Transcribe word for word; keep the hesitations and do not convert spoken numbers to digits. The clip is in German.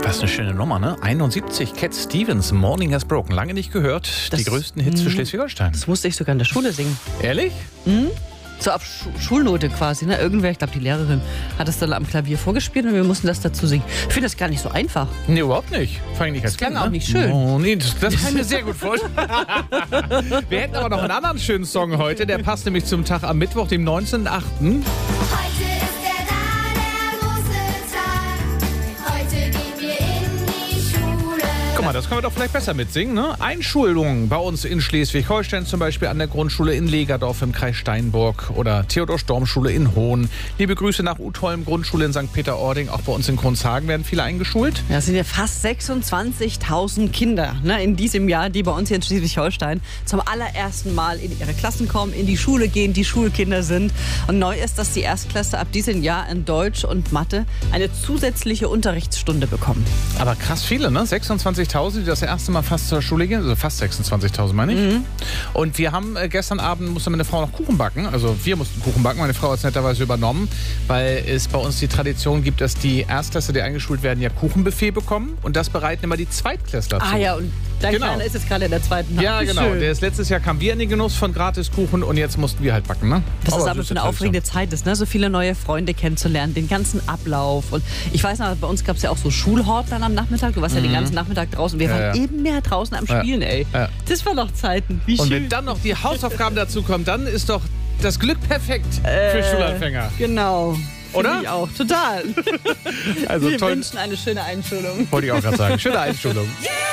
Das ist eine schöne Nummer, ne? einundsiebzig, Cat Stevens, Morning Has Broken. Lange nicht gehört. Das- Die größten Hits für Schleswig-Holstein. Das musste ich sogar in der Schule singen. Ehrlich? So auf Schu Schulnote quasi. Ne? Irgendwer, ich glaube die Lehrerin, hat das dann am Klavier vorgespielt und wir mussten das dazu singen. Ich finde das gar nicht so einfach. Nee, überhaupt nicht. Vor allem nicht als Das klang Kind, auch ne? nicht schön. Oh, nee, das, das kann ich mir sehr gut vorstellen. Wir hätten aber noch einen anderen schönen Song heute. Der passt nämlich zum Tag am Mittwoch, dem neunzehnten achten Heute ist der da, der große Tag. Heute gehen wir in die Schule. Guck mal, das können wir doch vielleicht besser mitsingen, ne? Einschulungen bei uns in Schleswig-Holstein, zum Beispiel an der Grundschule in Legerdorf im Kreis Steinburg oder Theodor-Storm-Schule in Hohn. Liebe Grüße nach Utholm, Grundschule in Sankt Peter-Ording. Auch bei uns in Kronshagen werden viele eingeschult. Ja, es sind ja fast sechsundzwanzigtausend Kinder ne, in diesem Jahr, die bei uns hier in Schleswig-Holstein zum allerersten Mal in ihre Klassen kommen, in die Schule gehen, die Schulkinder sind. Und neu ist, dass die Erstklässler ab diesem Jahr in Deutsch und Mathe eine zusätzliche Unterrichtsstunde bekommen. Aber krass viele, ne? sechsundzwanzigtausend, die das erste Mal fast zur Schule gehen. Also fast sechsundzwanzigtausend, meine ich. Und wir haben äh, gestern Abend, musste meine Frau noch Kuchen backen. Also wir mussten Kuchen backen. Meine Frau hat es netterweise übernommen, weil es bei uns die Tradition gibt, dass die Erstklässler, die eingeschult werden, ja Kuchenbuffet bekommen. Und das bereiten immer die Zweitklässler zu. Ah ja, und dein Genau. Kleiner ist jetzt gerade in der zweiten Nacht. Ja, Wie genau. schön. Der ist, letztes Jahr kamen wir in den Genuss von Gratiskuchen und jetzt mussten wir halt backen, ne? Das ist aber süße für eine Tradition. aufregende Zeit ist, ne? So viele neue Freunde kennenzulernen, den ganzen Ablauf. Und ich weiß noch, bei uns gab es ja auch so Schulhort dann am Nachmittag. Du warst ja den ganzen Nachmittag draußen. Wir Ja, waren ja. eben mehr draußen am Ja. Spielen, ey. Ja. Das war noch Zeiten. Wie Und schön. wenn dann noch die Hausaufgaben dazu kommen, dann ist doch das Glück perfekt für Schulanfänger. Genau. Oder? Finde ich auch. Total. Also Wir toll. wünschen eine schöne Einschulung. Wollte ich auch gerade sagen. Schöne Einschulung.